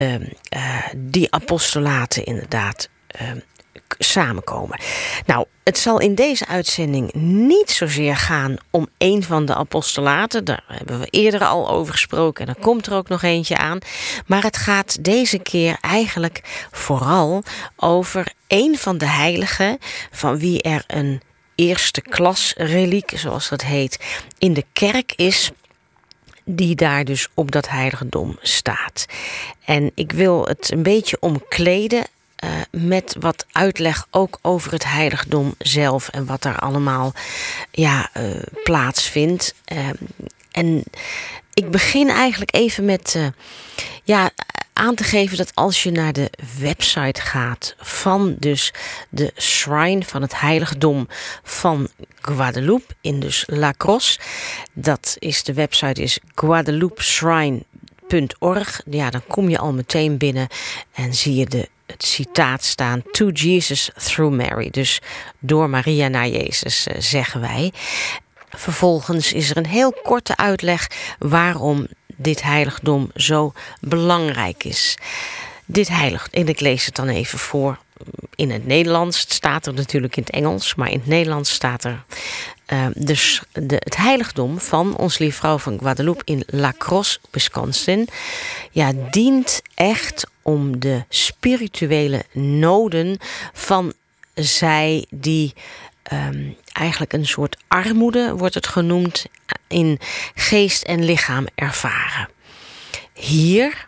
die apostolaten inderdaad samenkomen. Nou, het zal in deze uitzending niet zozeer gaan om een van de apostolaten. Daar hebben we eerder al over gesproken en er komt er ook nog eentje aan. Maar het gaat deze keer eigenlijk vooral over een van de heiligen van wie er een eerste klas reliek, zoals dat heet, in de kerk is, die daar dus op dat heiligdom staat. En ik wil het een beetje omkleden met wat uitleg ook over het heiligdom zelf en wat daar allemaal plaatsvindt. En ik begin eigenlijk even met aan te geven dat als je naar de website gaat van dus de shrine van het heiligdom van Guadeloupe in dus La Crosse, dat is de website is guadeloupeshrine.org. Ja, dan kom je al meteen binnen en zie je het citaat staan: To Jesus through Mary. Dus door Maria naar Jezus, zeggen wij. Vervolgens is er een heel korte uitleg waarom dit heiligdom zo belangrijk is. En ik lees het dan even voor in het Nederlands. Het staat er natuurlijk in het Engels, maar in het Nederlands staat er het heiligdom van Ons Lieve Vrouw van Guadeloupe in La Crosse, Wisconsin, dient echt om de spirituele noden van zij die eigenlijk een soort armoede, wordt het genoemd, in geest en lichaam ervaren. Hier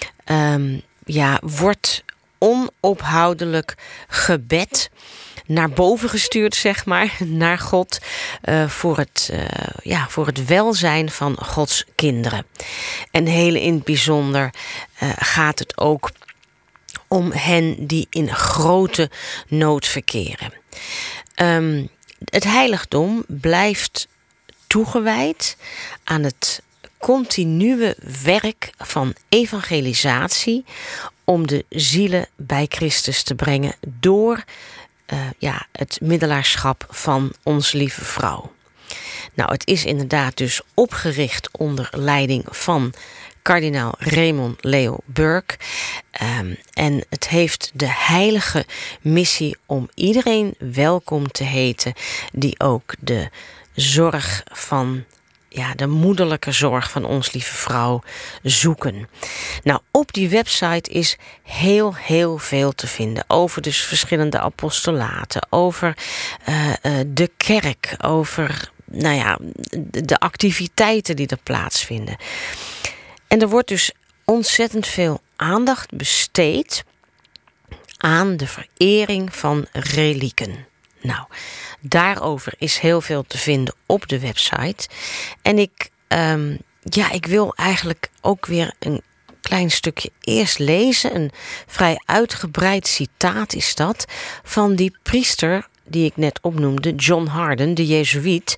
wordt onophoudelijk gebed naar boven gestuurd, zeg maar, naar God, voor het welzijn van Gods kinderen. En heel in het bijzonder gaat het ook om hen die in grote nood verkeren. Het heiligdom blijft toegewijd aan het continue werk van evangelisatie om de zielen bij Christus te brengen door het middelaarschap van Onze Lieve Vrouw. Nou, het is inderdaad dus opgericht onder leiding van kardinaal Raymond Leo Burke. En het heeft de heilige missie om iedereen welkom te heten die ook de zorg van de moederlijke zorg van Ons Lieve Vrouw zoeken. Nou, op die website is heel veel te vinden over dus verschillende apostolaten, over de kerk, over de activiteiten die er plaatsvinden. En er wordt dus ontzettend veel aandacht besteed aan de verering van relieken. Nou, daarover is heel veel te vinden op de website. En ik wil eigenlijk ook weer een klein stukje eerst lezen. Een vrij uitgebreid citaat is dat van die priester die ik net opnoemde, John Hardon, de Jezuïet,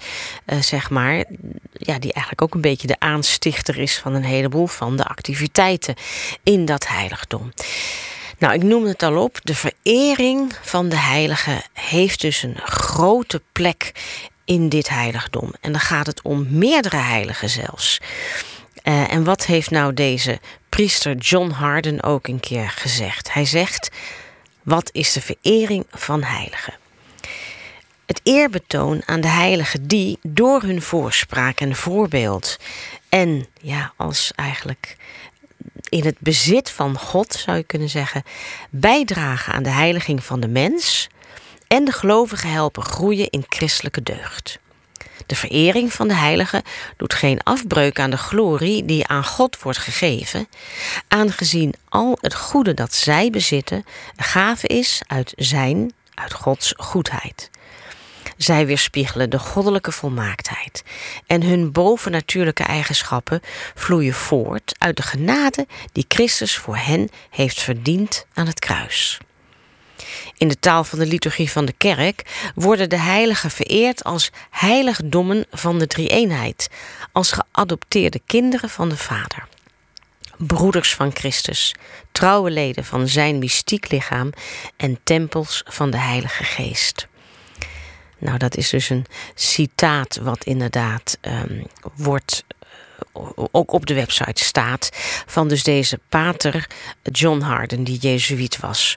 die eigenlijk ook een beetje de aanstichter is van een heleboel van de activiteiten in dat heiligdom. Nou, ik noemde het al op, de verering van de heiligen heeft dus een grote plek in dit heiligdom. En dan gaat het om meerdere heiligen zelfs. En wat heeft nou deze priester John Hardon ook een keer gezegd? Hij zegt: wat is de verering van heiligen? Het eerbetoon aan de heiligen die door hun voorspraak en voorbeeld en als eigenlijk in het bezit van God, zou je kunnen zeggen, bijdragen aan de heiliging van de mens en de gelovigen helpen groeien in christelijke deugd. De verering van de heiligen doet geen afbreuk aan de glorie die aan God wordt gegeven, aangezien al het goede dat zij bezitten een gave is uit Gods goedheid. Zij weerspiegelen de goddelijke volmaaktheid en hun bovennatuurlijke eigenschappen vloeien voort uit de genade die Christus voor hen heeft verdiend aan het kruis. In de taal van de liturgie van de kerk worden de heiligen vereerd als heiligdommen van de drie-eenheid, als geadopteerde kinderen van de Vader. Broeders van Christus, trouwe leden van zijn mystiek lichaam en tempels van de Heilige Geest. Nou, dat is dus een citaat wat inderdaad wordt ook op de website staat, van dus deze pater John Hardon, die jezuïet was.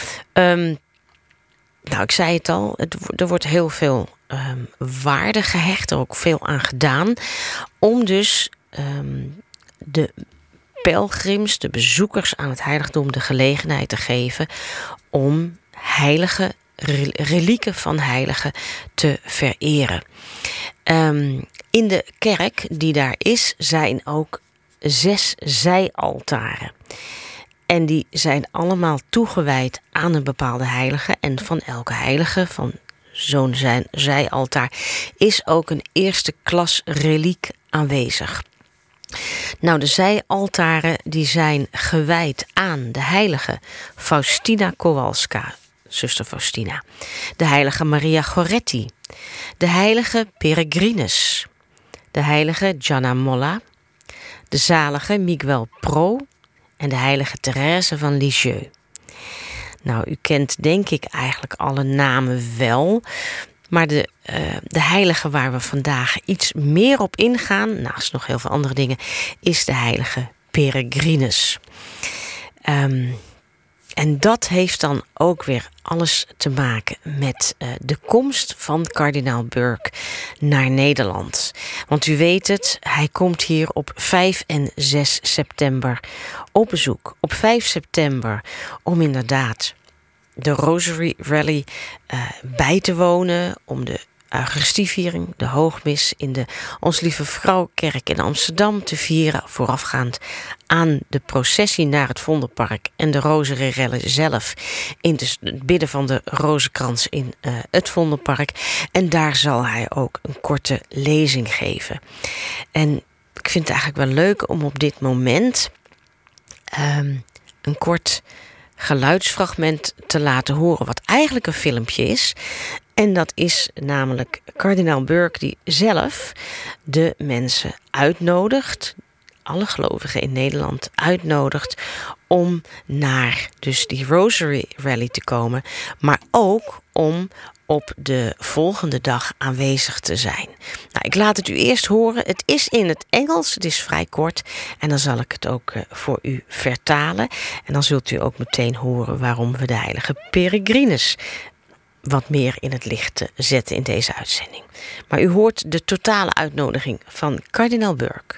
Nou, ik zei het al, er wordt heel veel waarde gehecht, er ook veel aan gedaan, om dus de pelgrims, de bezoekers aan het heiligdom, de gelegenheid te geven om heilige, relieken van heiligen te vereren. In de kerk die daar is, zijn ook 6 zijaltaren. En die zijn allemaal toegewijd aan een bepaalde heilige. En van elke heilige, van zo'n zijaltaar, is ook een eerste klas reliek aanwezig. Nou, de zijaltaren die zijn gewijd aan de heilige Faustina Kowalska, zuster Faustina, de heilige Maria Goretti, de heilige Peregrinus, de heilige Gianna Molla, de zalige Miguel Pro en de heilige Thérèse van Lisieux. Nou, u kent denk ik eigenlijk alle namen wel, maar de heilige waar we vandaag iets meer op ingaan, naast nog heel veel andere dingen, is de heilige Peregrinus. En dat heeft dan ook weer alles te maken met de komst van kardinaal Burke naar Nederland. Want u weet het, hij komt hier op 5 en 6 september op bezoek. Op 5 september om inderdaad de Rosary Rally bij te wonen, om de Eucharistieviering, de hoogmis in de Ons Lieve Vrouwkerk in Amsterdam te vieren, voorafgaand aan de processie naar het Vondelpark en de Rosary Rally zelf in het bidden van de rozenkrans in het Vondelpark. En daar zal hij ook een korte lezing geven. En ik vind het eigenlijk wel leuk om op dit moment een kort geluidsfragment te laten horen, wat eigenlijk een filmpje is. En dat is namelijk kardinaal Burke die zelf de mensen uitnodigt, alle gelovigen in Nederland uitnodigt, om naar dus die Rosary Rally te komen, maar ook om op de volgende dag aanwezig te zijn. Nou, ik laat het u eerst horen. Het is in het Engels, het is vrij kort. En dan zal ik het ook voor u vertalen. En dan zult u ook meteen horen waarom we de heilige Peregrinus wat meer in het licht zetten in deze uitzending. Maar u hoort de totale uitnodiging van kardinaal Burke.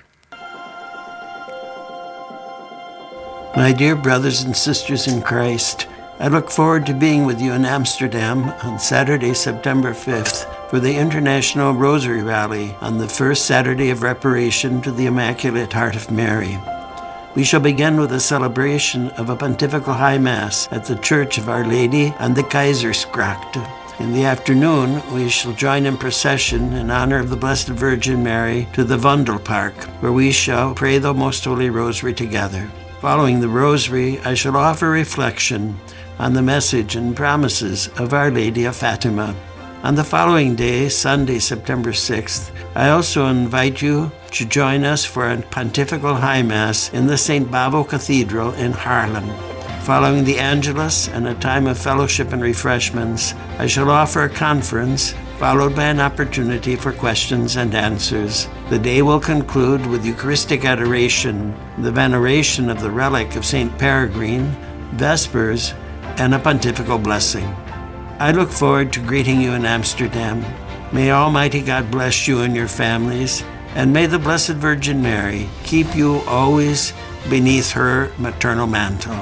My dear brothers and sisters in Christ, I look forward to being with you in Amsterdam on Saturday, September 5th for the International Rosary Rally on the first Saturday of Reparation to the Immaculate Heart of Mary. We shall begin with a celebration of a Pontifical High Mass at the Church of Our Lady on the Keizersgracht. In the afternoon, we shall join in procession in honor of the Blessed Virgin Mary to the Vondelpark, where we shall pray the Most Holy Rosary together. Following the Rosary, I shall offer reflection on the message and promises of Our Lady of Fatima. On the following day, Sunday, September 6th, I also invite you to join us for a Pontifical High Mass in the St. Bavo Cathedral in Haarlem. Following the Angelus and a time of fellowship and refreshments, I shall offer a conference followed by an opportunity for questions and answers. The day will conclude with Eucharistic adoration, the veneration of the relic of St. Peregrine, Vespers, and a pontifical blessing. I look forward to greeting you in Amsterdam. May Almighty God bless you and your families, and may the Blessed Virgin Mary keep you always beneath her maternal mantle.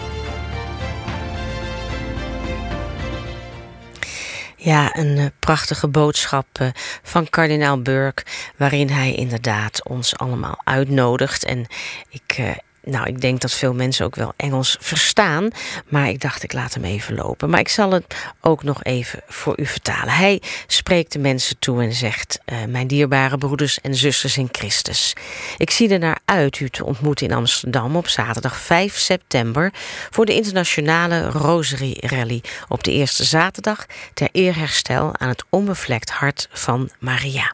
Ja, een prachtige boodschap van kardinaal Burke, waarin hij inderdaad ons allemaal uitnodigt. En ik denk dat veel mensen ook wel Engels verstaan, maar ik dacht ik laat hem even lopen. Maar ik zal het ook nog even voor u vertalen. Hij spreekt de mensen toe en zegt: mijn dierbare broeders en zusters in Christus, ik zie er naar uit u te ontmoeten in Amsterdam op zaterdag 5 september... voor de internationale Rosary Rally op de eerste zaterdag ter eerherstel aan het onbevlekt hart van Maria.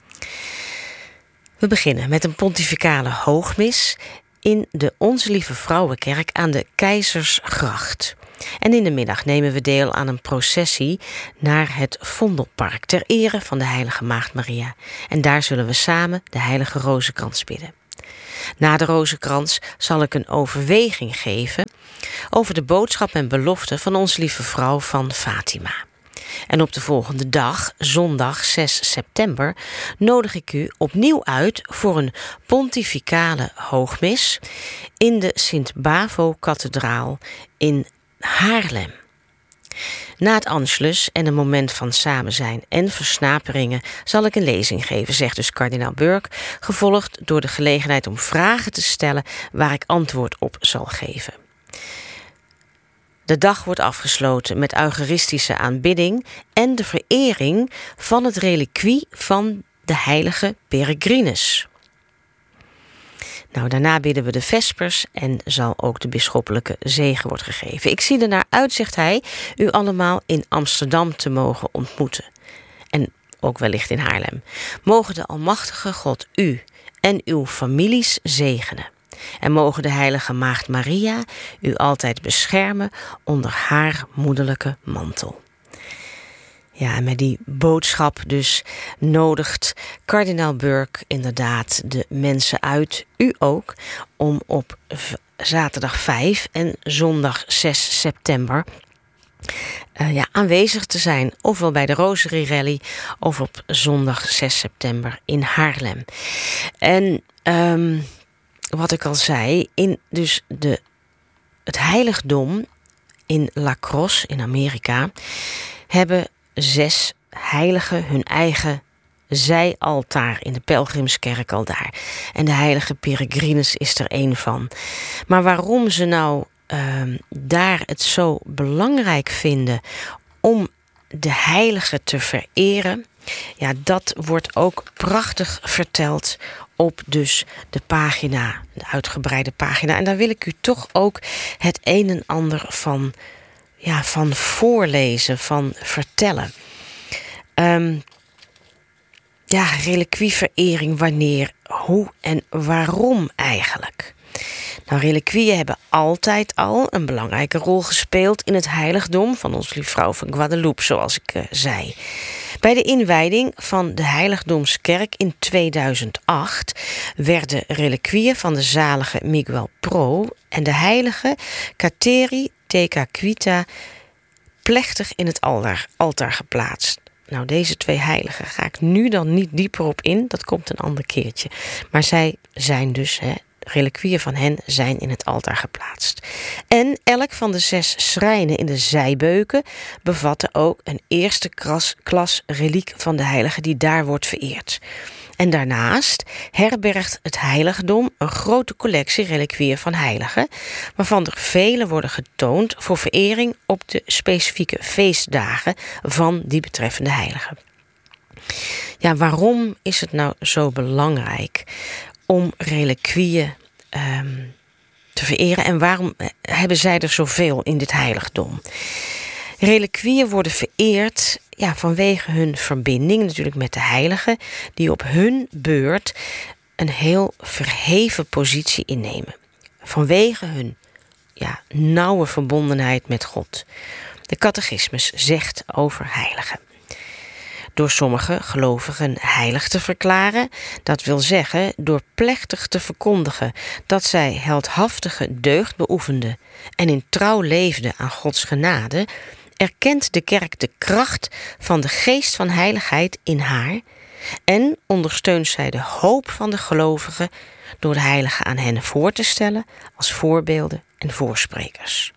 We beginnen met een pontificale hoogmis in de Onze Lieve Vrouwenkerk aan de Keizersgracht. En in de middag nemen we deel aan een processie naar het Vondelpark ter ere van de Heilige Maagd Maria. En daar zullen we samen de Heilige Rozenkrans bidden. Na de Rozenkrans zal ik een overweging geven over de boodschap en belofte van Onze Lieve Vrouw van Fatima. En op de volgende dag, zondag 6 september, nodig ik u opnieuw uit voor een pontificale hoogmis in de Sint-Bavo-kathedraal in Haarlem. Na het Anschluss en een moment van samen zijn en versnaperingen zal ik een lezing geven, zegt dus kardinaal Burke, gevolgd door de gelegenheid om vragen te stellen waar ik antwoord op zal geven. De dag wordt afgesloten met eucharistische aanbidding en de verering van het reliquie van de heilige Peregrinus. Nou, daarna bidden we de vespers en zal ook de bisschoppelijke zegen worden gegeven. Ik zie ernaar uit, zegt hij, u allemaal in Amsterdam te mogen ontmoeten. En ook wellicht in Haarlem. Mogen de Almachtige God u en uw families zegenen. En mogen de Heilige Maagd Maria u altijd beschermen onder haar moederlijke mantel. Ja, en met die boodschap dus nodigt kardinaal Burke inderdaad de mensen uit, u ook, om op zaterdag 5 en zondag 6 september aanwezig te zijn. Ofwel bij de Rosary Rally of op zondag 6 september in Haarlem. En wat ik al zei, in dus het heiligdom in La Crosse in Amerika hebben 6 heiligen hun eigen zijaltaar in de pelgrimskerk al daar. En de heilige Peregrinus is er één van. Maar waarom ze nou daar het zo belangrijk vinden om de heilige te vereren, ja, dat wordt ook prachtig verteld op dus de pagina, de uitgebreide pagina. En daar wil ik u toch ook het een en ander van voorlezen, van vertellen. Reliquieverering, wanneer, hoe en waarom eigenlijk? Nou, reliquieën hebben altijd al een belangrijke rol gespeeld in het heiligdom van Onze Lieve Vrouw van Guadeloupe, zoals ik zei. Bij de inwijding van de Heiligdomskerk in 2008 werden reliquieën van de zalige Miguel Pro en de heilige Kateri Tekakwitha plechtig in het altaar geplaatst. Nou, deze 2 heiligen ga ik nu dan niet dieper op in. Dat komt een ander keertje. Maar zij zijn dus, reliquieën van hen zijn in het altaar geplaatst. En elk van de 6 schrijnen in de zijbeuken bevatte ook een eerste klas reliek van de heilige die daar wordt vereerd. En daarnaast herbergt het heiligdom een grote collectie reliquieën van heiligen, waarvan er vele worden getoond voor verering op de specifieke feestdagen van die betreffende heiligen. Ja, waarom is het nou zo belangrijk om reliquieën te vereren en waarom hebben zij er zoveel in dit heiligdom? Reliquieën worden vereerd vanwege hun verbinding natuurlijk met de heiligen, die op hun beurt een heel verheven positie innemen. Vanwege hun nauwe verbondenheid met God. De catechismus zegt over heiligen: door sommige gelovigen heilig te verklaren, dat wil zeggen door plechtig te verkondigen dat zij heldhaftige deugd beoefenden en in trouw leefden aan Gods genade, erkent de kerk de kracht van de geest van heiligheid in haar en ondersteunt zij de hoop van de gelovigen door de heiligen aan hen voor te stellen als voorbeelden en voorsprekers.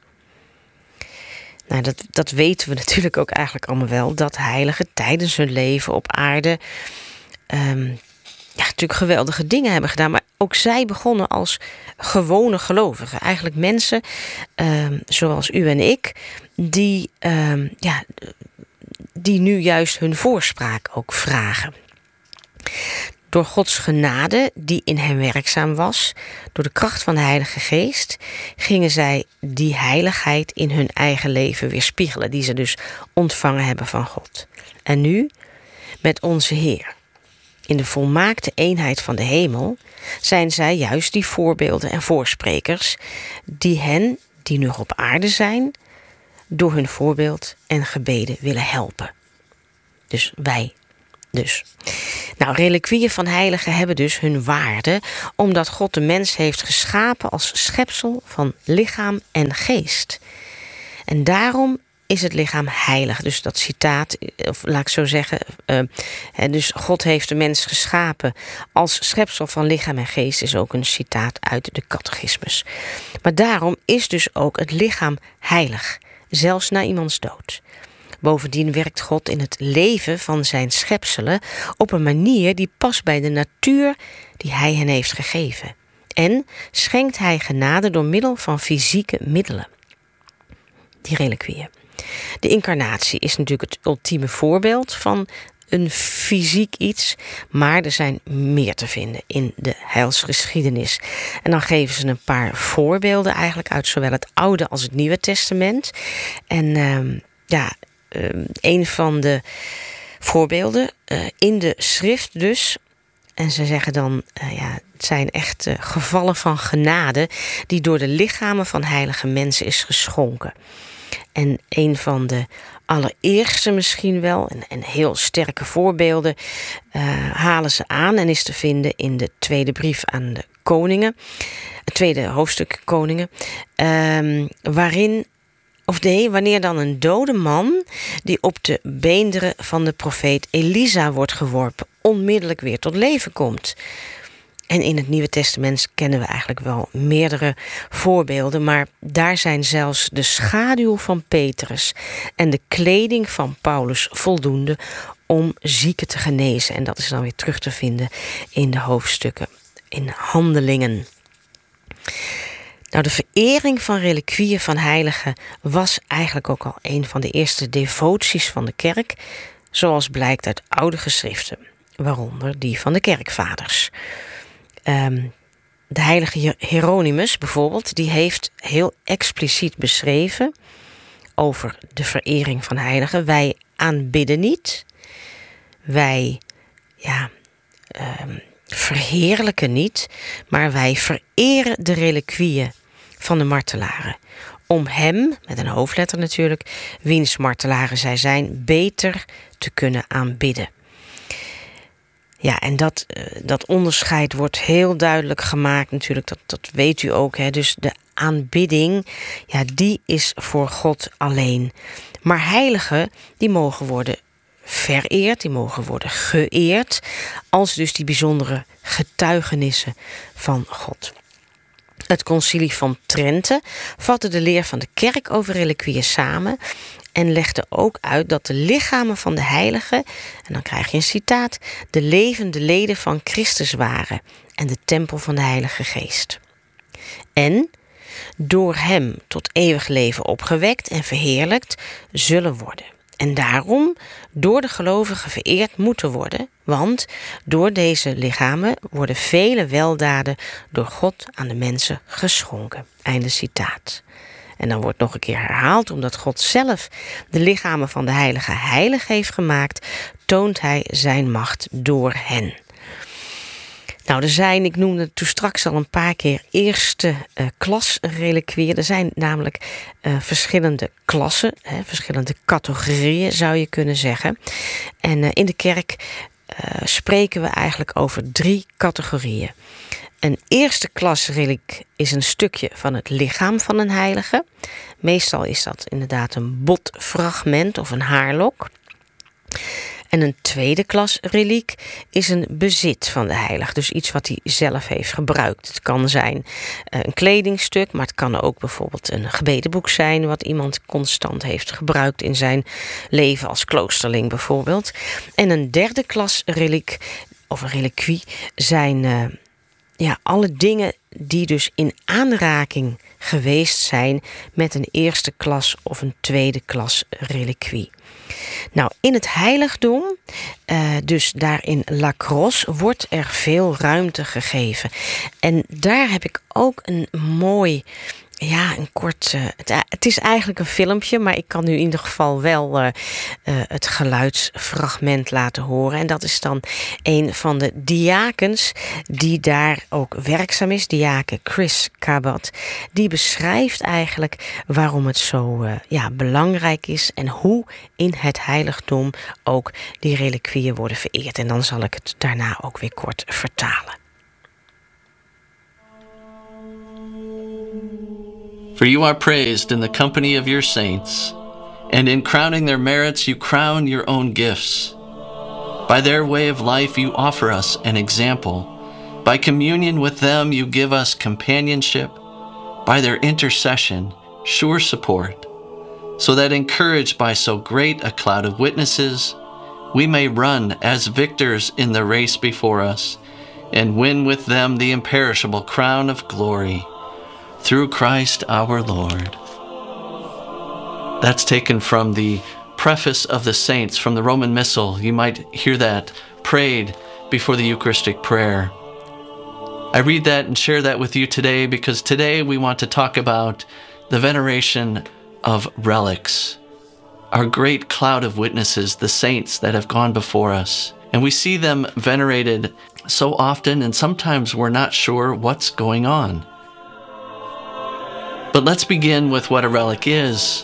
Nou, dat weten we natuurlijk ook eigenlijk allemaal wel, dat heiligen tijdens hun leven op aarde natuurlijk geweldige dingen hebben gedaan. Maar ook zij begonnen als gewone gelovigen. Eigenlijk mensen zoals u en ik, die nu juist hun voorspraak ook vragen. Door Gods genade, die in hen werkzaam was, door de kracht van de Heilige Geest, gingen zij die heiligheid in hun eigen leven weerspiegelen, die ze dus ontvangen hebben van God. En nu, met onze Heer, in de volmaakte eenheid van de hemel, zijn zij juist die voorbeelden en voorsprekers die hen, die nog op aarde zijn, door hun voorbeeld en gebeden willen helpen. Dus wij dus. Nou, reliquieën van heiligen hebben dus hun waarde, omdat God de mens heeft geschapen als schepsel van lichaam en geest. En daarom is het lichaam heilig. Dus dat citaat, of laat ik zo zeggen, dus God heeft de mens geschapen als schepsel van lichaam en geest, is ook een citaat uit de catechismus. Maar daarom is dus ook het lichaam heilig, zelfs na iemands dood. Bovendien werkt God in het leven van zijn schepselen op een manier die past bij de natuur die hij hen heeft gegeven. En schenkt hij genade door middel van fysieke middelen. Die reliquieën. De incarnatie is natuurlijk het ultieme voorbeeld van een fysiek iets, maar er zijn meer te vinden in de heilsgeschiedenis. En dan geven ze een paar voorbeelden eigenlijk uit zowel het Oude als het Nieuwe Testament. En een van de voorbeelden in de schrift dus. En ze zeggen dan, het zijn echt gevallen van genade die door de lichamen van heilige mensen is geschonken. En een van de allereerste misschien wel, en heel sterke voorbeelden, halen ze aan en is te vinden in de tweede brief aan de koningen, het tweede hoofdstuk Koningen, wanneer dan een dode man die op de beenderen van de profeet Elisa wordt geworpen, onmiddellijk weer tot leven komt. En in het Nieuwe Testament kennen we eigenlijk wel meerdere voorbeelden, maar daar zijn zelfs de schaduw van Petrus en de kleding van Paulus voldoende om zieken te genezen. En dat is dan weer terug te vinden in de hoofdstukken in Handelingen. Nou, de verering van reliquieën van heiligen was eigenlijk ook al een van de eerste devoties van de kerk, zoals blijkt uit oude geschriften, waaronder die van de kerkvaders. De heilige Hieronymus bijvoorbeeld, die heeft heel expliciet beschreven over de verering van heiligen. Wij aanbidden niet, wij verheerlijken niet, maar wij vereren de reliquieën van de martelaren. Om hem, met een hoofdletter natuurlijk, wiens martelaren zij zijn, beter te kunnen aanbidden. Ja, en dat onderscheid wordt heel duidelijk gemaakt natuurlijk, dat weet u ook. Hè? Dus de aanbidding, die is voor God alleen. Maar heiligen, die mogen worden vereerd, die mogen worden geëerd, als dus die bijzondere getuigenissen van God. Het concilie van Trente vatte de leer van de kerk over reliquieën samen en legde ook uit dat de lichamen van de heiligen, en dan krijg je een citaat, de levende leden van Christus waren en de tempel van de Heilige Geest. En door hem tot eeuwig leven opgewekt en verheerlijkt zullen worden. En daarom door de gelovigen vereerd moeten worden, want door deze lichamen worden vele weldaden door God aan de mensen geschonken. Einde citaat. En dan wordt nog een keer herhaald, omdat God zelf de lichamen van de heiligen heilig heeft gemaakt, toont hij zijn macht door hen. Nou, er zijn, ik noemde het toen straks al een paar keer, eerste klas reliquieën. Er zijn namelijk verschillende klassen, verschillende categorieën zou je kunnen zeggen. En in de kerk spreken we eigenlijk over 3 categorieën. Een eerste klas reliek is een stukje van het lichaam van een heilige. Meestal is dat inderdaad een botfragment of een haarlok. En een tweede klas reliek is een bezit van de heilige. Dus iets wat hij zelf heeft gebruikt. Het kan zijn een kledingstuk, maar het kan ook bijvoorbeeld een gebedenboek zijn wat iemand constant heeft gebruikt in zijn leven als kloosterling bijvoorbeeld. En een derde klas reliek of een reliquie zijn alle dingen die dus in aanraking geweest zijn met een eerste klas of een tweede klas reliquie. Nou, in het heiligdom, dus daar in La Crosse, wordt er veel ruimte gegeven. En daar heb ik ook een mooi Ja, een kort. Het is eigenlijk een filmpje, maar ik kan u in ieder geval wel het geluidsfragment laten horen. En dat is dan een van de diakens die daar ook werkzaam is, diaken Chris Cabot. Die beschrijft eigenlijk waarom het zo belangrijk is en hoe in het heiligdom ook die reliquieën worden vereerd. En dan zal ik het daarna ook weer kort vertalen. For you are praised in the company of your saints, and in crowning their merits you crown your own gifts. By their way of life you offer us an example. By communion with them you give us companionship. By their intercession, sure support, so that encouraged by so great a cloud of witnesses, we may run as victors in the race before us, and win with them the imperishable crown of glory. Through Christ our Lord. That's taken from the preface of the saints from the Roman Missal. You might hear that prayed before the Eucharistic prayer. I read that and share that with you today because today we want to talk about the veneration of relics, our great cloud of witnesses, the saints that have gone before us. And we see them venerated so often, and sometimes we're not sure what's going on. But let's begin with what a relic is.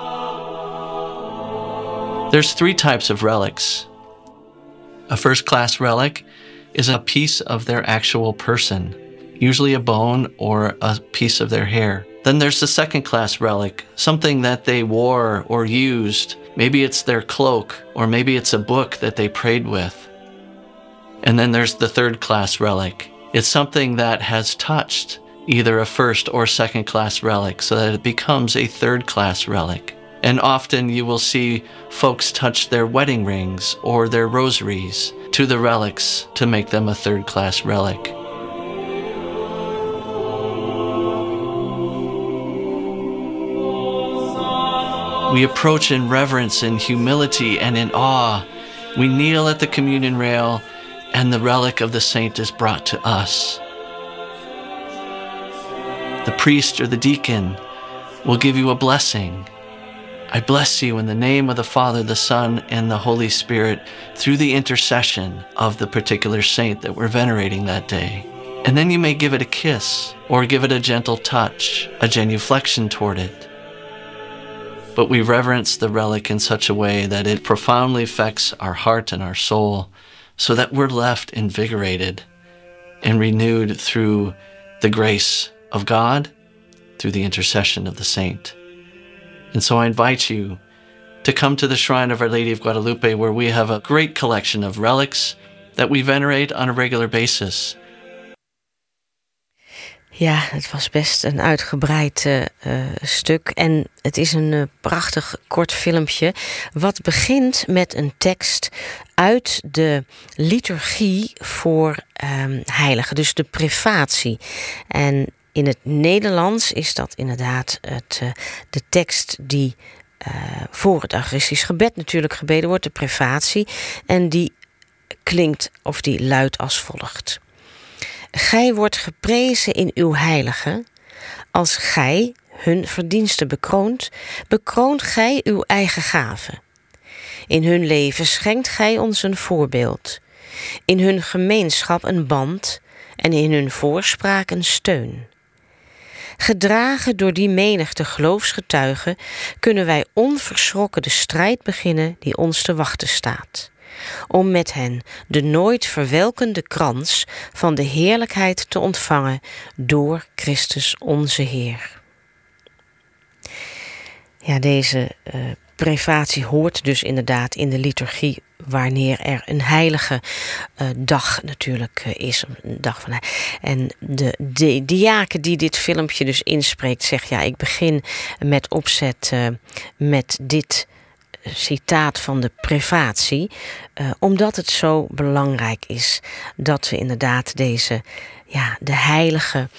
There's 3 types of relics. A first-class relic is a piece of their actual person, usually a bone or a piece of their hair. Then there's the second-class relic, something that they wore or used. Maybe it's their cloak, or maybe it's a book that they prayed with. And then there's the third-class relic. It's something that has touched either a first or second-class relic, so that it becomes a third-class relic. And often you will see folks touch their wedding rings or their rosaries to the relics to make them a third-class relic. We approach in reverence, in humility, and in awe. We kneel at the communion rail, and the relic of the saint is brought to us. The priest or the deacon will give you a blessing. I bless you in the name of the Father, the Son, and the Holy Spirit through the intercession of the particular saint that we're venerating that day. And then you may give it a kiss or give it a gentle touch, a genuflection toward it. But we reverence the relic in such a way that it profoundly affects our heart and our soul so that we're left invigorated and renewed through the grace of God, through the intercession of the saint. And so I invite you to come to the Shrine of Our Lady of Guadalupe, where we have a great collection of relics that we venerate on a regular basis. Ja, het was best een uitgebreid stuk. En het is een prachtig kort filmpje. Wat begint met een tekst uit de liturgie voor heiligen. Dus de prefatie. En in het Nederlands is dat inderdaad de tekst die voor het Eucharistisch gebed natuurlijk gebeden wordt. De prefatie. En die klinkt of die luidt als volgt. Gij wordt geprezen in uw heiligen, als gij hun verdiensten bekroont, bekroont gij uw eigen gaven. In hun leven schenkt gij ons een voorbeeld, in hun gemeenschap een band en in hun voorspraak een steun. Gedragen door die menigte geloofsgetuigen kunnen wij onverschrokken de strijd beginnen die ons te wachten staat. Om met hen de nooit verwelkende krans van de heerlijkheid te ontvangen door Christus onze Heer. Ja, deze prefatie hoort dus inderdaad in de liturgie wanneer er een heilige dag natuurlijk is. Een dag van, en de diaken die dit filmpje dus inspreekt zegt, ja, ik begin met opzet met dit citaat van de prefatie, omdat het zo belangrijk is dat we inderdaad deze, ja, de heilige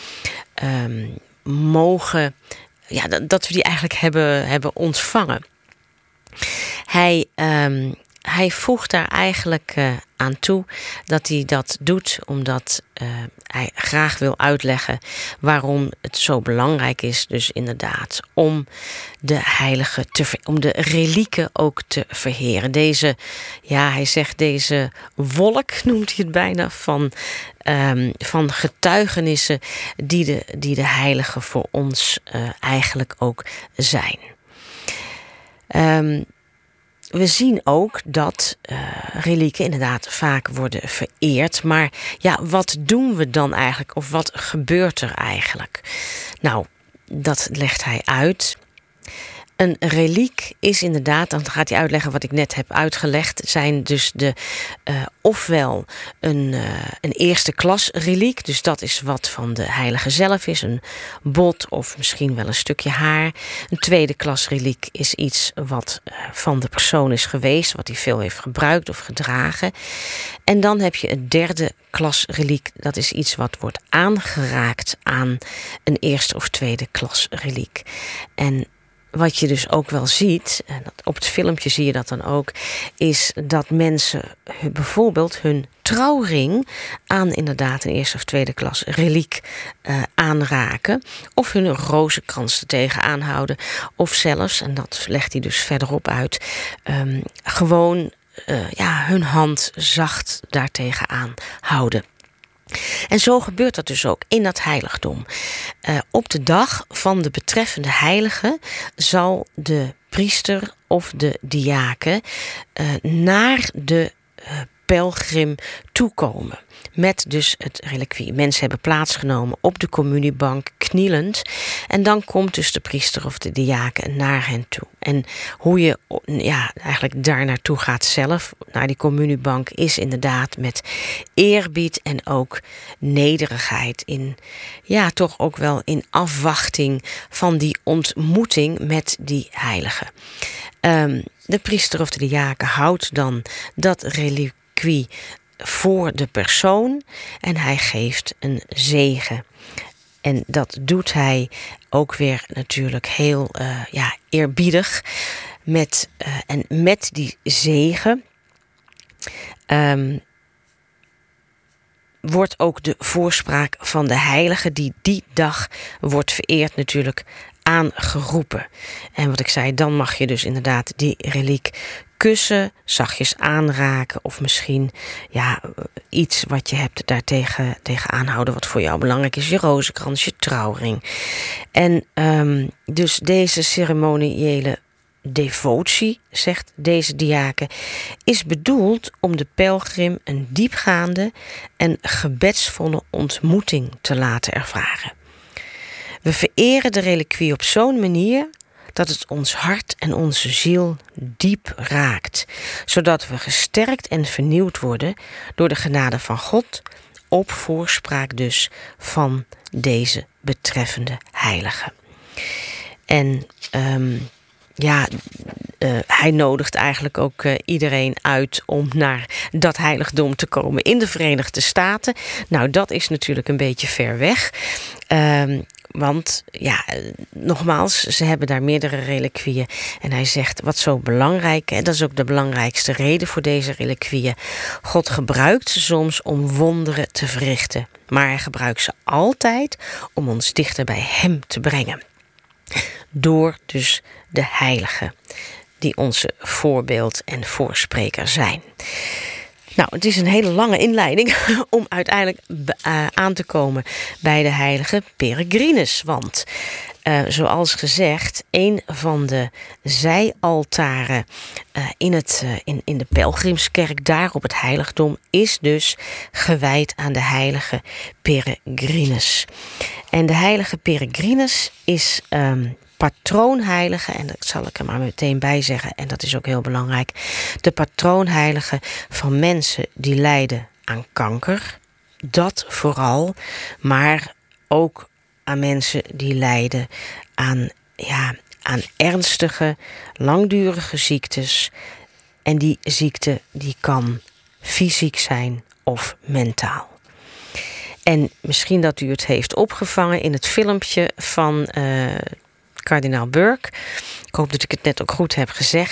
mogen, dat we die eigenlijk hebben ontvangen. Hij hij voegt daar eigenlijk aan toe dat hij dat doet omdat hij graag wil uitleggen waarom het zo belangrijk is, dus inderdaad, om de heilige om de relieken ook te verheren. Deze, ja, hij zegt deze wolk, noemt hij het bijna, van getuigenissen die de heiligen voor ons eigenlijk ook zijn. We zien ook dat relieken inderdaad vaak worden vereerd. Maar ja, wat doen we dan eigenlijk? Of wat gebeurt er eigenlijk? Nou, dat legt hij uit. Een reliek is inderdaad, dan gaat hij uitleggen wat ik net heb uitgelegd, zijn dus ofwel een eerste klas reliek, dus dat is wat van de heilige zelf is, een bot of misschien wel een stukje haar. Een tweede klas reliek is iets wat van de persoon is geweest, wat hij veel heeft gebruikt of gedragen. En dan heb je een derde klas reliek, dat is iets wat wordt aangeraakt aan een eerste of tweede klas reliek. En wat je dus ook wel ziet, en op het filmpje zie je dat dan ook, is dat mensen bijvoorbeeld hun trouwring aan inderdaad een eerste of tweede klas reliek aanraken. Of hun rozenkrans er tegenaan houden. Of zelfs, en dat legt hij dus verderop uit, gewoon hun hand zacht daartegen aanhouden. En zo gebeurt dat dus ook in dat heiligdom. Op de dag van de betreffende heilige zal de priester of de diaken naar de pelgrim toekomen. Met dus het reliquie. Mensen hebben plaatsgenomen op de communiebank, knielend. En dan komt dus de priester of de diaken naar hen toe. En hoe je eigenlijk daar naartoe gaat zelf, naar die communiebank, is inderdaad met eerbied en ook nederigheid. Toch ook wel in afwachting van die ontmoeting met die heilige. De priester of de diaken houdt dan dat reliquie voor de persoon en hij geeft een zegen. En dat doet hij ook weer natuurlijk heel eerbiedig. Met die zegen wordt ook de voorspraak van de heilige die dag wordt vereerd natuurlijk aangeroepen. En wat ik zei, dan mag je dus inderdaad die reliek kussen, zachtjes aanraken of misschien iets wat je hebt daar tegen aanhouden wat voor jou belangrijk is, je rozenkrans, je trouwring. En dus deze ceremoniële devotie, zegt deze diaken, is bedoeld om de pelgrim een diepgaande en gebedsvolle ontmoeting te laten ervaren. We vereren de reliquie op zo'n manier dat het ons hart en onze ziel diep raakt, zodat we gesterkt en vernieuwd worden door de genade van God, op voorspraak dus van deze betreffende heilige. En hij nodigt eigenlijk ook iedereen uit om naar dat heiligdom te komen in de Verenigde Staten. Nou, dat is natuurlijk een beetje ver weg. Want nogmaals, ze hebben daar meerdere reliquieën. En hij zegt, wat zo belangrijk, en dat is ook de belangrijkste reden voor deze reliquieën. God gebruikt ze soms om wonderen te verrichten. Maar hij gebruikt ze altijd om ons dichter bij hem te brengen. Door dus de heiligen, die onze voorbeeld en voorspreker zijn. Nou, het is een hele lange inleiding om uiteindelijk aan te komen bij de heilige Peregrinus. Want zoals gezegd, een van de zijaltaren in de pelgrimskerk daar op het heiligdom is dus gewijd aan de heilige Peregrinus. En de heilige Peregrinus is patroonheilige, en dat zal ik er maar meteen bij zeggen, en dat is ook heel belangrijk, de patroonheilige van mensen die lijden aan kanker, dat vooral, maar ook aan mensen die lijden aan ernstige, langdurige ziektes. En die ziekte die kan fysiek zijn of mentaal. En misschien dat u het heeft opgevangen in het filmpje van kardinaal Burke. Ik hoop dat ik het net ook goed heb gezegd.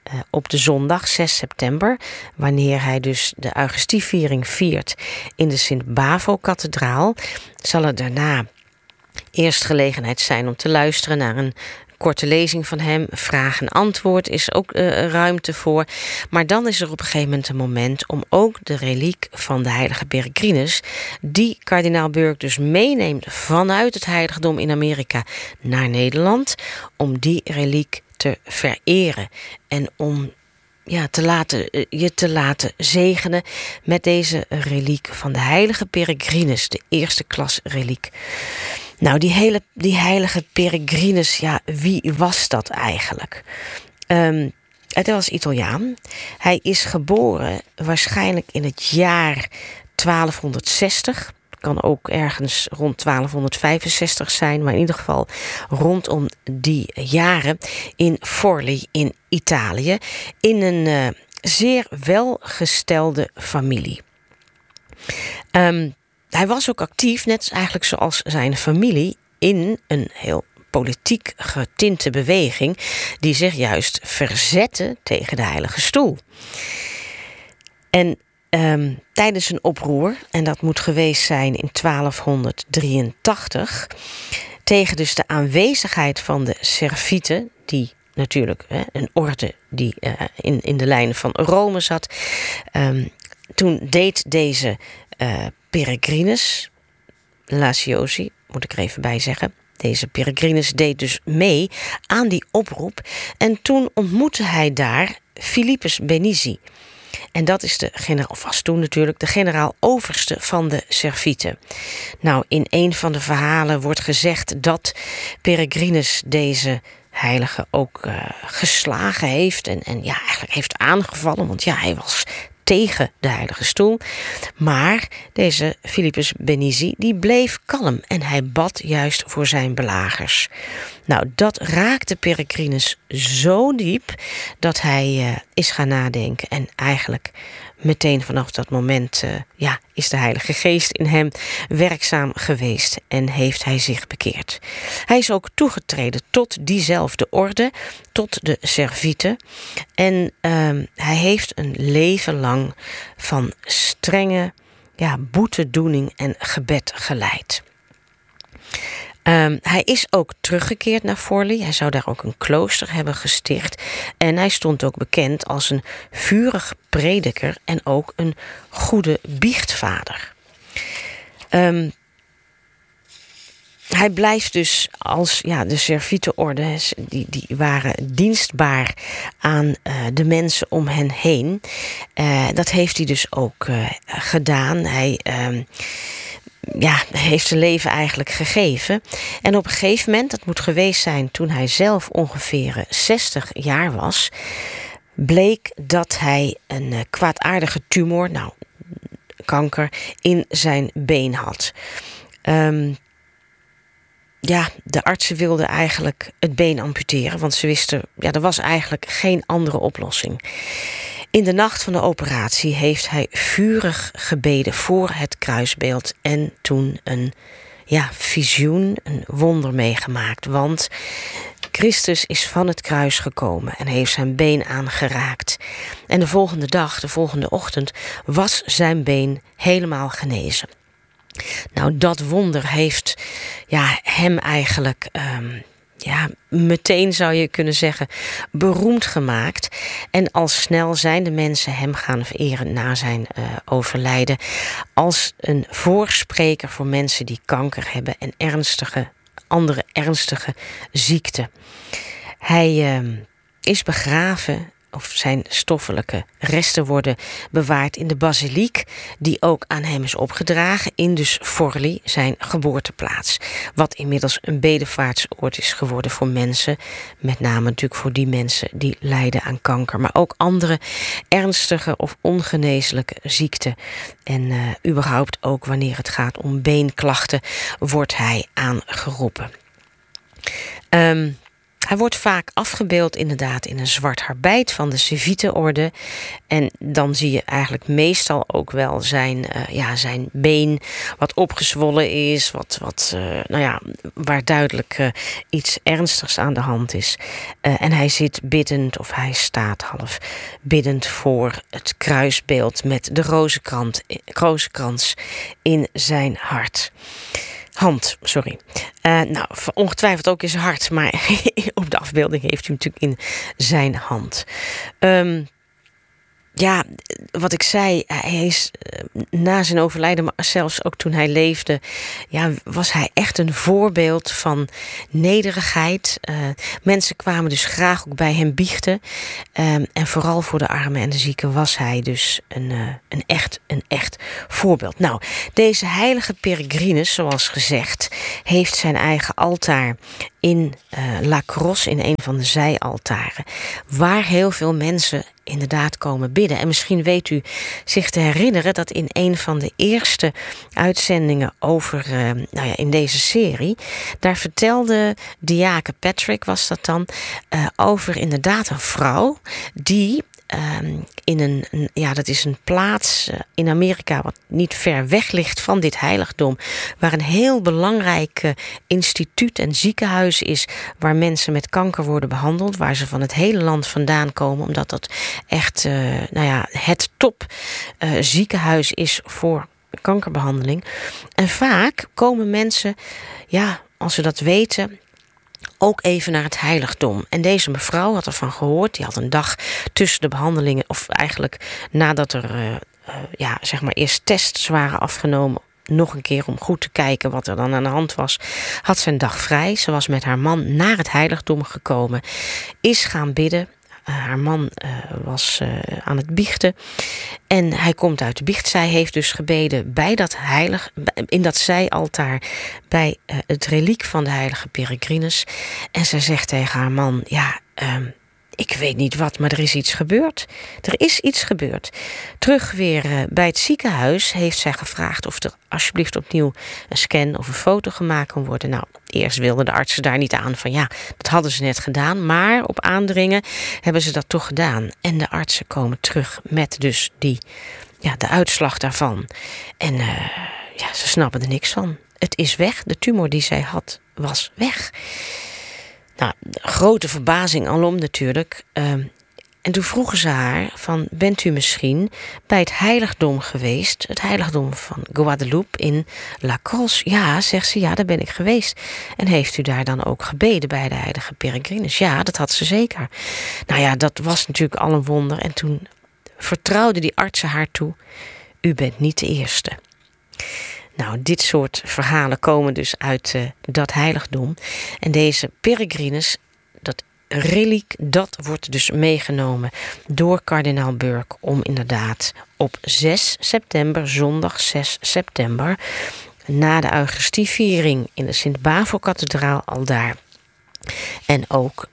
op de zondag 6 september... wanneer hij dus de Eucharistieviering viert in de Sint-Bavo-kathedraal... zal er daarna eerst gelegenheid zijn om te luisteren naar een korte lezing van hem. Vraag en antwoord is ook ruimte voor. Maar dan is er op een gegeven moment een moment om ook de reliek van de heilige Peregrinus, die kardinaal Burke dus meeneemt vanuit het heiligdom in Amerika naar Nederland, om die reliek te vereren en om je te laten zegenen met deze reliek van de heilige Peregrinus, de eerste klas reliek. Nou, die heilige Peregrinus, ja, wie was dat eigenlijk? Het was Italiaan. Hij is geboren waarschijnlijk in het jaar 1260. Kan ook ergens rond 1265 zijn, maar in ieder geval rondom die jaren in Forlì in Italië, in een zeer welgestelde familie. Hij was ook actief, net eigenlijk zoals zijn familie, in een heel politiek getinte beweging die zich juist verzette tegen de Heilige Stoel. En tijdens een oproer, en dat moet geweest zijn in 1283... tegen dus de aanwezigheid van de Servieten, die natuurlijk een orde die in de lijn van Rome zat. Toen deed deze Peregrinus Laciosi, moet ik er even bij zeggen, deze Peregrinus deed dus mee aan die oproep. En toen ontmoette hij daar Philippus Benizi. En dat is was toen natuurlijk de generaal-overste van de Servieten. Nou, in een van de verhalen wordt gezegd dat Peregrinus deze heilige ook geslagen heeft en eigenlijk heeft aangevallen, want ja, hij was tegen de Heilige Stoel. Maar deze Philippus Benizi, die bleef kalm en hij bad juist voor zijn belagers. Nou, dat raakte Peregrinus zo diep dat hij is gaan nadenken en eigenlijk meteen vanaf dat moment is de Heilige Geest in hem werkzaam geweest en heeft hij zich bekeerd. Hij is ook toegetreden tot diezelfde orde, tot de Servieten. En hij heeft een leven lang van strenge boetedoening en gebed geleid. Hij is ook teruggekeerd naar Forlì. Hij zou daar ook een klooster hebben gesticht. En hij stond ook bekend als een vurig prediker en ook een goede biechtvader. Hij blijft dus als de Servietenorde, die waren dienstbaar aan de mensen om hen heen. Dat heeft hij dus ook gedaan. Hij heeft zijn leven eigenlijk gegeven. En op een gegeven moment, dat moet geweest zijn toen hij zelf ongeveer 60 jaar was, bleek dat hij een kwaadaardige tumor, kanker, in zijn been had. De artsen wilden eigenlijk het been amputeren, want ze wisten, er was eigenlijk geen andere oplossing. In de nacht van de operatie heeft hij vurig gebeden voor het kruisbeeld en toen een visioen, een wonder meegemaakt. Want Christus is van het kruis gekomen en heeft zijn been aangeraakt. En de volgende ochtend, was zijn been helemaal genezen. Nou, dat wonder heeft hem eigenlijk meteen, zou je kunnen zeggen, beroemd gemaakt. En al snel zijn de mensen hem gaan vereren na zijn overlijden als een voorspreker voor mensen die kanker hebben en andere ernstige ziekten. Hij is begraven, of zijn stoffelijke resten worden bewaard in de basiliek, die ook aan hem is opgedragen in dus Forlì, zijn geboorteplaats. Wat inmiddels een bedevaartsoord is geworden voor mensen, met name natuurlijk voor die mensen die lijden aan kanker, maar ook andere ernstige of ongeneeslijke ziekten. En überhaupt ook wanneer het gaat om beenklachten wordt hij aangeroepen. Hij wordt vaak afgebeeld inderdaad in een zwart habit van de Servietenorde. En dan zie je eigenlijk meestal ook wel zijn been wat opgezwollen is. Waar duidelijk iets ernstigs aan de hand is. En hij zit biddend, of hij staat half biddend voor het kruisbeeld met de rozenkrans in zijn hand. Ongetwijfeld ook in zijn hart, maar op de afbeelding heeft hij natuurlijk in zijn hand. Wat ik zei, hij is na zijn overlijden, maar zelfs ook toen hij leefde, was hij echt een voorbeeld van nederigheid. Mensen kwamen dus graag ook bij hem biechten. En vooral voor de armen en de zieken was hij dus een echt voorbeeld. Nou, deze heilige Peregrinus, zoals gezegd, heeft zijn eigen altaar in La Crosse, in een van de zijaltaren, waar heel veel mensen inderdaad komen bidden. En misschien weet u zich te herinneren dat in een van de eerste uitzendingen over, in deze serie, daar vertelde diaken Patrick, was dat dan, over inderdaad een vrouw die in dat is een plaats in Amerika wat niet ver weg ligt van dit heiligdom, waar een heel belangrijk instituut en ziekenhuis is, waar mensen met kanker worden behandeld, waar ze van het hele land vandaan komen, omdat dat echt het top ziekenhuis is voor kankerbehandeling. En vaak komen mensen, als ze dat weten, ook even naar het heiligdom. En deze mevrouw had ervan gehoord. Die had een dag tussen de behandelingen, of eigenlijk nadat er eerst tests waren afgenomen, nog een keer om goed te kijken wat er dan aan de hand was, had ze een dag vrij. Ze was met haar man naar het heiligdom gekomen, is gaan bidden. Haar man was aan het biechten en hij komt uit de biecht. Zij heeft dus gebeden bij in dat zijaltaar bij het reliek van de heilige Peregrinus. En zij zegt tegen haar man, ik weet niet wat, maar er is iets gebeurd. Er is iets gebeurd. Terug weer bij het ziekenhuis heeft zij gevraagd of er alsjeblieft opnieuw een scan of een foto gemaakt kon worden. Nou, eerst wilden de artsen daar niet aan van dat hadden ze net gedaan. Maar op aandringen hebben ze dat toch gedaan. En de artsen komen terug met dus de uitslag daarvan. En ze snappen er niks van. Het is weg. De tumor die zij had was weg. Nou, grote verbazing alom natuurlijk. En toen vroegen ze haar van, bent u misschien bij het heiligdom geweest? Het heiligdom van Guadeloupe in La Crosse. Ja, zegt ze, daar ben ik geweest. En heeft u daar dan ook gebeden bij de heilige Peregrinus? Ja, dat had ze zeker. Nou dat was natuurlijk al een wonder. En toen vertrouwden die artsen haar toe, u bent niet de eerste. Nou, dit soort verhalen komen dus uit dat heiligdom. En deze Peregrinus, dat reliek, dat wordt dus meegenomen door kardinaal Burke om inderdaad op 6 september, zondag 6 september, na de Eucharistieviering in de Sint-Bavo-kathedraal aldaar. En ook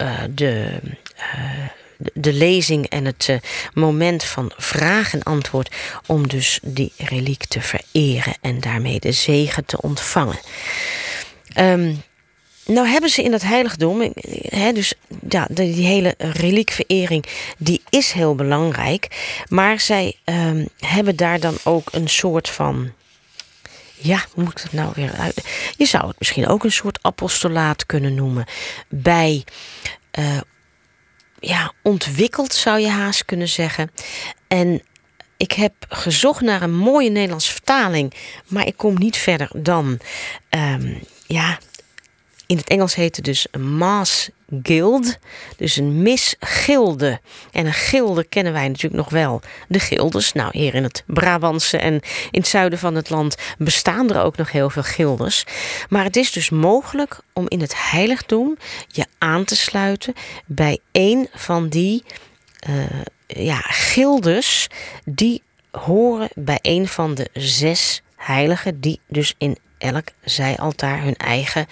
de lezing en het moment van vraag en antwoord om dus die reliek te vereren en daarmee de zegen te ontvangen. Nou hebben ze in dat heiligdom, die hele reliekverering, die is heel belangrijk, maar zij hebben daar dan ook een soort van, hoe moet ik dat nou weer uit? Je zou het misschien ook een soort apostolaat kunnen noemen, bij ontwikkeld zou je haast kunnen zeggen. En ik heb gezocht naar een mooie Nederlandse vertaling, maar ik kom niet verder dan, in het Engels heet het dus een Mass Guild, dus een misgilde. En een gilde kennen wij natuurlijk nog wel, de gildes. Nou, hier in het Brabantse en in het zuiden van het land bestaan er ook nog heel veel gildes. Maar het is dus mogelijk om in het heiligdom je aan te sluiten bij een van die gildes die horen bij een van de 6 heiligen die dus in elk zijaltaar hun eigen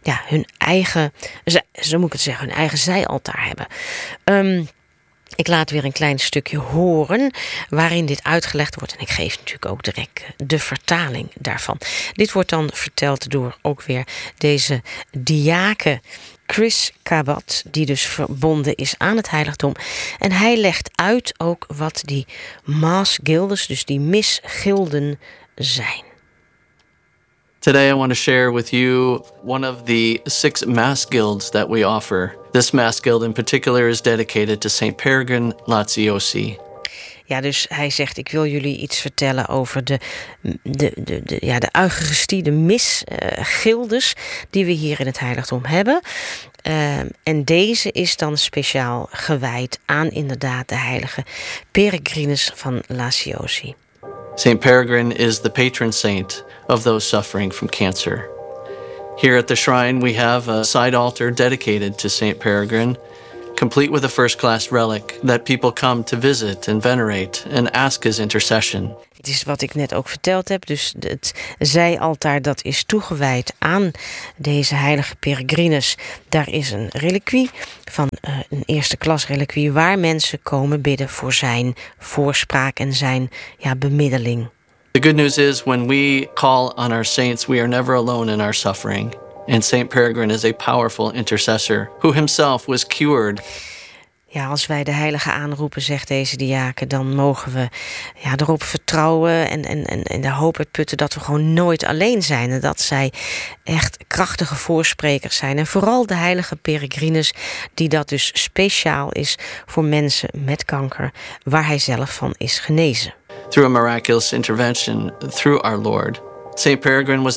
zijaltaar hebben. Ik laat weer een klein stukje horen waarin dit uitgelegd wordt. En ik geef natuurlijk ook direct de vertaling daarvan. Dit wordt dan verteld door ook weer deze diaken Chris Cabot, die dus verbonden is aan het heiligdom. En hij legt uit ook wat die mass guilds, dus die misgilden, zijn. Today I want to share with you one of the 6 mass guilds that we offer. This mass guild in particular is dedicated to St. Peregrine Laziosi. Ja, dus hij zegt, ik wil jullie iets vertellen over de eucharistie, de misgildes die we hier in het heiligdom hebben. En deze is dan speciaal gewijd aan inderdaad de heilige Peregrinus van Laziosi. St. Peregrine is the patron saint of those suffering from cancer. Here at the shrine we have a side altar dedicated to St. Peregrine, complete with a first-class relic that people come to visit and venerate and ask his intercession. Het is wat ik net ook verteld heb. Dus het zijaltaar dat is toegewijd aan deze heilige Peregrinus. Daar is een reliquie van een eerste klas reliquie waar mensen komen bidden voor zijn voorspraak en zijn bemiddeling. The good news is when we call on our saints, we are never alone in our suffering. And St. Peregrine is a powerful intercessor who himself was cured. Ja, als wij de heilige aanroepen, zegt deze diaken, dan mogen we erop vertrouwen en de hoop uitputten dat we gewoon nooit alleen zijn. En dat zij echt krachtige voorsprekers zijn. En vooral de heilige Peregrinus, die dat dus speciaal is voor mensen met kanker, waar hij zelf van is genezen. Through a miraculous intervention through our Lord, St. Peregrine was